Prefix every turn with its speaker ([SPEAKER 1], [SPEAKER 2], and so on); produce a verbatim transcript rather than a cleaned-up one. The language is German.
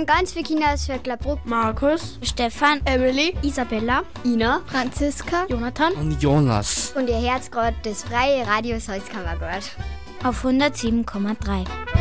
[SPEAKER 1] sind ganz viele Kinder aus Vöcklerbruck.
[SPEAKER 2] Markus,
[SPEAKER 3] Stefan,
[SPEAKER 2] Emily,
[SPEAKER 3] Isabella,
[SPEAKER 1] Ina,
[SPEAKER 2] Franziska,
[SPEAKER 3] Jonathan
[SPEAKER 4] und Jonas.
[SPEAKER 1] Und ihr Herz gerade das freie Radio Salzkammergut.
[SPEAKER 3] Auf hundertsieben Komma drei.